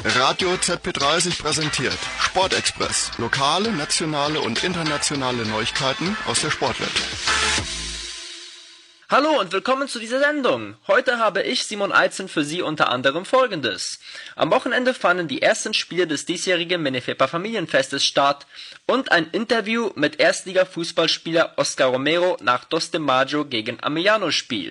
Radio ZP30 präsentiert Sportexpress. Lokale, nationale und internationale Neuigkeiten aus der Sportwelt. Hallo und willkommen zu dieser Sendung. Heute habe ich, Simon Eizen, für Sie unter anderem Folgendes. Am Wochenende fanden die ersten Spiele des diesjährigen Menefepa Familienfestes statt und ein Interview mit Erstliga-Fußballspieler Oscar Romero nach Dos de Mayo gegen Ameliano-Spiel.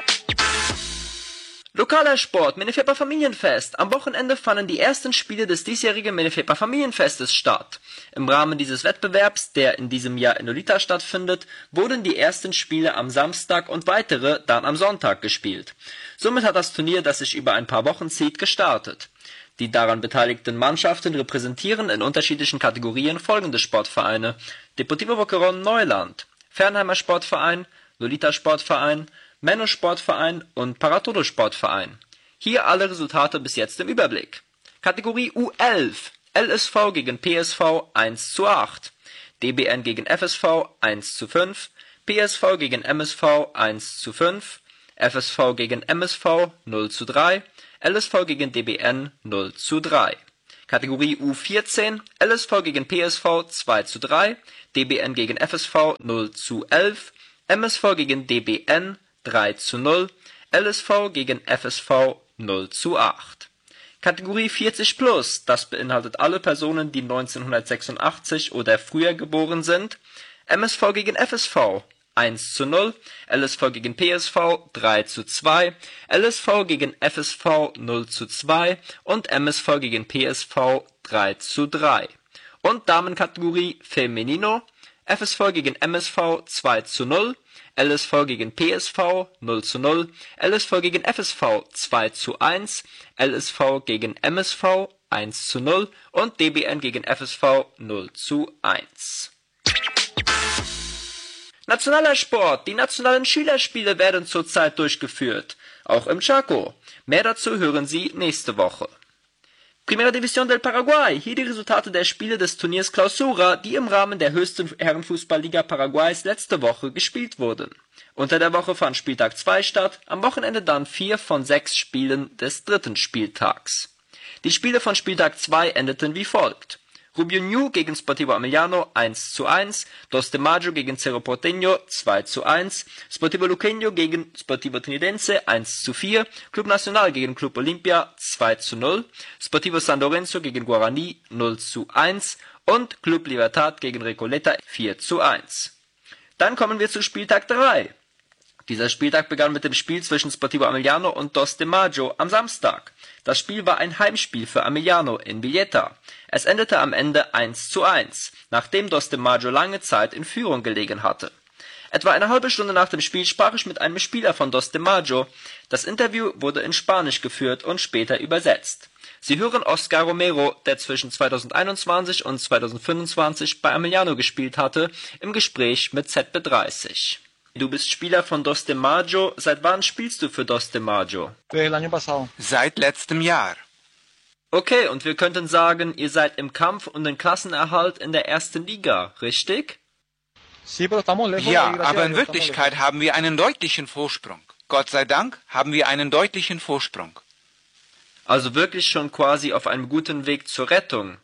Lokaler Sport, Menefepa Familienfest. Am Wochenende fanden die ersten Spiele des diesjährigen Menefepa Familienfestes statt. Im Rahmen dieses Wettbewerbs, der in diesem Jahr in Lolita stattfindet, wurden die ersten Spiele am Samstag und weitere dann am Sonntag gespielt. Somit hat das Turnier, das sich über ein paar Wochen zieht, gestartet. Die daran beteiligten Mannschaften repräsentieren in unterschiedlichen Kategorien folgende Sportvereine: Deportivo Boquerón Neuland, Fernheimer Sportverein, Lolita Sportverein, Menno Sportverein und Paratodo Sportverein. Hier alle Resultate bis jetzt im Überblick. Kategorie U11: LSV gegen PSV 1:8, DBN gegen FSV 1:5, PSV gegen MSV 1:5, FSV gegen MSV 0:3, LSV gegen DBN 0:3. Kategorie U14: LSV gegen PSV 2:3, DBN gegen FSV 0:11, MSV gegen DBN 3:0, LSV gegen FSV 0:8. Kategorie 40+, das beinhaltet alle Personen, die 1986 oder früher geboren sind. MSV gegen FSV 1:0, LSV gegen PSV 3:2, LSV gegen FSV 0:2 und MSV gegen PSV 3:3. Und Damenkategorie Femenino: FSV gegen MSV 2:0, LSV gegen PSV 0:0, LSV gegen FSV 2:1, LSV gegen MSV 1:0 und DBN gegen FSV 0:1. Nationaler Sport. Die nationalen Schülerspiele werden zurzeit durchgeführt, auch im Chaco. Mehr dazu hören Sie nächste Woche. Primera División del Paraguay. Hier die Resultate der Spiele des Turniers Clausura, die im Rahmen der höchsten Herrenfußballliga Paraguays letzte Woche gespielt wurden. Unter der Woche fand Spieltag 2 statt, am Wochenende dann 4 von 6 Spielen des dritten Spieltags. Die Spiele von Spieltag 2 endeten wie folgt: Rubio Ñu gegen Sportivo Ameliano 1:1, Dos de Mayo gegen Cerro Porteño 2:1, Sportivo Luqueño gegen Sportivo Trinidense 1:4, Club Nacional gegen Club Olimpia 2:0, Sportivo San Lorenzo gegen Guaraní 0:1 und Club Libertad gegen Recoleta 4:1. Dann kommen wir zu Spieltag 3. Dieser Spieltag begann mit dem Spiel zwischen Sportivo Ameliano und Dos de Mayo am Samstag. Das Spiel war ein Heimspiel für Ameliano in Villeta. Es endete am Ende 1:1, nachdem Dos de Mayo lange Zeit in Führung gelegen hatte. Etwa eine halbe Stunde nach dem Spiel sprach ich mit einem Spieler von Dos de Mayo. Das Interview wurde in Spanisch geführt und später übersetzt. Sie hören Oscar Romero, der zwischen 2021 und 2025 bei Ameliano gespielt hatte, im Gespräch mit ZB30. Du bist Spieler von Dos de Mayo. Seit wann spielst du für Dos de Mayo? Seit letztem Jahr. Okay, und wir könnten sagen, ihr seid im Kampf um den Klassenerhalt in der ersten Liga, richtig? Ja, aber in Wirklichkeit haben wir einen deutlichen Vorsprung. Gott sei Dank haben wir einen deutlichen Vorsprung. Also wirklich schon quasi auf einem guten Weg zur Rettung.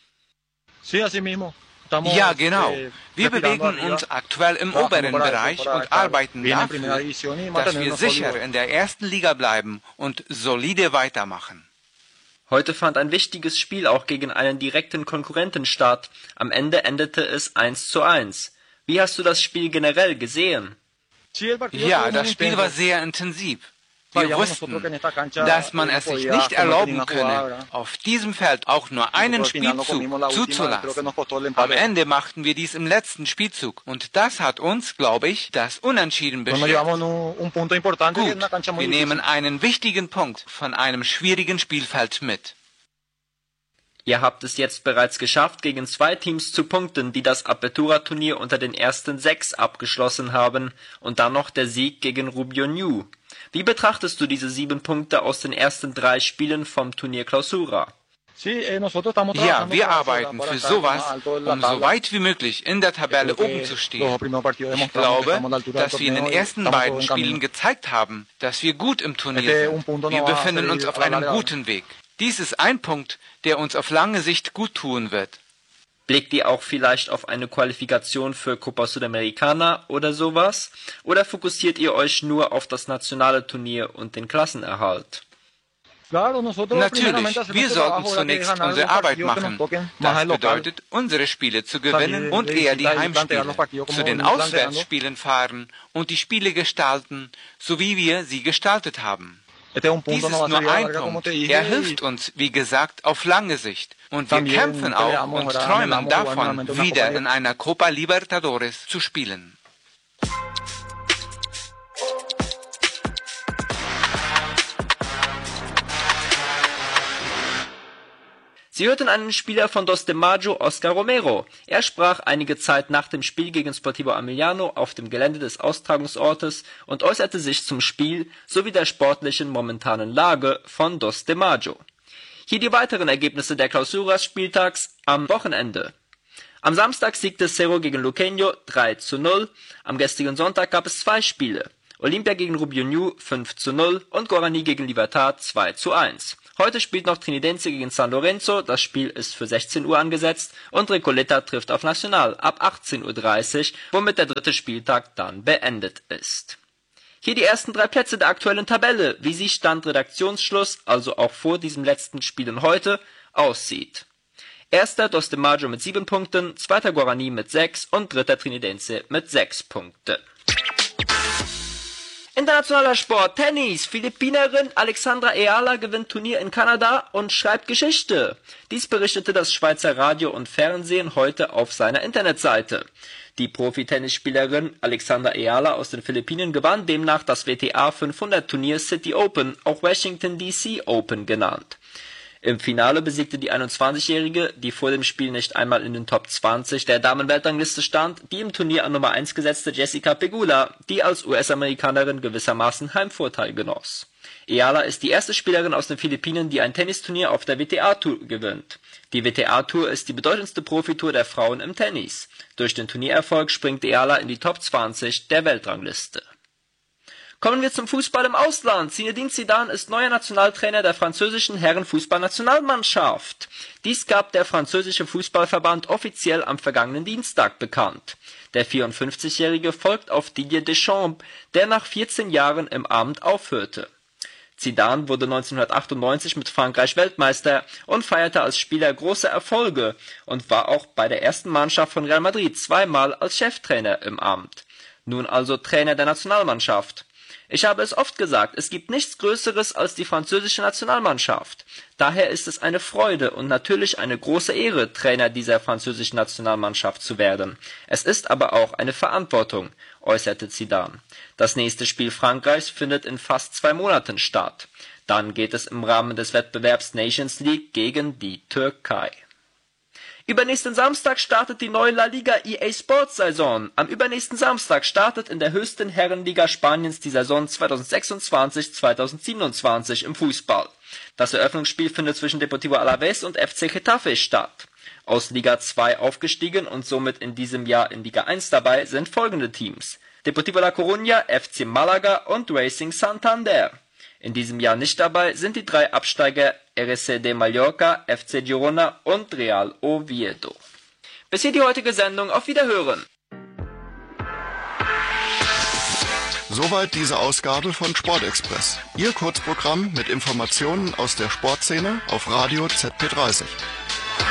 Ja, genau. Wir bewegen uns aktuell im oberen Bereich und arbeiten dafür, dass wir sicher in der ersten Liga bleiben und solide weitermachen. Heute fand ein wichtiges Spiel auch gegen einen direkten Konkurrenten statt. Am Ende endete es 1:1. Wie hast du das Spiel generell gesehen? Ja, das Spiel war sehr intensiv. Wir wussten, dass man es sich nicht erlauben könne, auf diesem Feld auch nur einen Spielzug zuzulassen. Am Ende machten wir dies im letzten Spielzug und das hat uns, glaube ich, das Unentschieden beschert. Gut, wir nehmen einen wichtigen Punkt von einem schwierigen Spielfeld mit. Ihr habt es jetzt bereits geschafft, gegen 2 Teams zu punkten, die das Apertura-Turnier unter den ersten 6 abgeschlossen haben, und dann noch der Sieg gegen Rubio Ñu. Wie betrachtest du diese 7 Punkte aus den ersten 3 Spielen vom Turnier Clausura? Ja, wir arbeiten für sowas, um so weit wie möglich in der Tabelle oben zu stehen. Ich glaube, dass wir in den ersten beiden Spielen gezeigt haben, dass wir gut im Turnier sind. Wir befinden uns auf einem guten Weg. Dies ist ein Punkt, der uns auf lange Sicht gut tun wird. Blickt ihr auch vielleicht auf eine Qualifikation für Copa Sudamericana oder sowas? Oder fokussiert ihr euch nur auf das nationale Turnier und den Klassenerhalt? Natürlich, wir sollten zunächst unsere Arbeit machen. Das bedeutet, unsere Spiele zu gewinnen und eher die Heimspiele, zu den Auswärtsspielen fahren und die Spiele gestalten, so wie wir sie gestaltet haben. Dies ist nur ein Punkt. Er hilft uns, wie gesagt, auf lange Sicht. Und wir kämpfen auch und träumen davon, wieder in einer Copa Libertadores zu spielen. Sie hörten einen Spieler von Dos de Mayo, Oscar Romero. Er sprach einige Zeit nach dem Spiel gegen Sportivo Emiliano auf dem Gelände des Austragungsortes und äußerte sich zum Spiel sowie der sportlichen momentanen Lage von Dos de Mayo. Hier die weiteren Ergebnisse der Clausuras-Spieltags am Wochenende. Am Samstag siegte Cerro gegen Luqueño 3:0. Am gestrigen Sonntag gab es 2 Spiele. Olympia gegen Rubio Ñu 5:0 und Guarani gegen Libertad 2:1. Heute spielt noch Trinidense gegen San Lorenzo, das Spiel ist für 16 Uhr angesetzt und Recoleta trifft auf Nacional ab 18:30 Uhr, womit der 3. Spieltag dann beendet ist. Hier die ersten 3 Plätze der aktuellen Tabelle, wie sie Stand Redaktionsschluss, also auch vor diesem letzten Spielen heute, aussieht. 1. Dos de Mayo mit 7 Punkten, 2. Guarani mit 6 und 3. Trinidense mit 6 Punkten. Internationaler Sport, Tennis. Philippinerin Alexandra Ayala gewinnt Turnier in Kanada und schreibt Geschichte. Dies berichtete das Schweizer Radio und Fernsehen heute auf seiner Internetseite. Die Profi-Tennisspielerin Alexandra Ayala aus den Philippinen gewann demnach das WTA 500 Turnier City Open, auch Washington DC Open genannt. Im Finale besiegte die 21-Jährige, die vor dem Spiel nicht einmal in den Top 20 der Damenweltrangliste stand, die im Turnier an Nummer 1 gesetzte Jessica Pegula, die als US-Amerikanerin gewissermaßen Heimvorteil genoss. Ayala ist die erste Spielerin aus den Philippinen, die ein Tennisturnier auf der WTA-Tour gewinnt. Die WTA-Tour ist die bedeutendste Profitour der Frauen im Tennis. Durch den Turniererfolg springt Ayala in die Top 20 der Weltrangliste. Kommen wir zum Fußball im Ausland. Zinedine Zidane ist neuer Nationaltrainer der französischen Herrenfußballnationalmannschaft. Dies gab der französische Fußballverband offiziell am vergangenen Dienstag bekannt. Der 54-Jährige folgt auf Didier Deschamps, der nach 14 Jahren im Amt aufhörte. Zidane wurde 1998 mit Frankreich Weltmeister und feierte als Spieler große Erfolge und war auch bei der ersten Mannschaft von Real Madrid zweimal als Cheftrainer im Amt. Nun also Trainer der Nationalmannschaft. Ich habe es oft gesagt, es gibt nichts Größeres als die französische Nationalmannschaft. Daher ist es eine Freude und natürlich eine große Ehre, Trainer dieser französischen Nationalmannschaft zu werden. Es ist aber auch eine Verantwortung, äußerte Zidane. Das nächste Spiel Frankreichs findet in fast 2 Monaten statt. Dann geht es im Rahmen des Wettbewerbs Nations League gegen die Türkei. Übernächsten Samstag startet die neue La Liga EA Sports Saison. Am übernächsten Samstag startet in der höchsten Herrenliga Spaniens die Saison 2026/2027 im Fußball. Das Eröffnungsspiel findet zwischen Deportivo Alavés und FC Getafe statt. Aus Liga 2 aufgestiegen und somit in diesem Jahr in Liga 1 dabei sind folgende Teams: Deportivo La Coruña, FC Malaga und Racing Santander. In diesem Jahr nicht dabei sind die 3 Absteiger RSD Mallorca, FC Girona und Real Oviedo. Bis hier die heutige Sendung. Auf Wiederhören. Soweit diese Ausgabe von Sportexpress. Ihr Kurzprogramm mit Informationen aus der Sportszene auf Radio ZP30.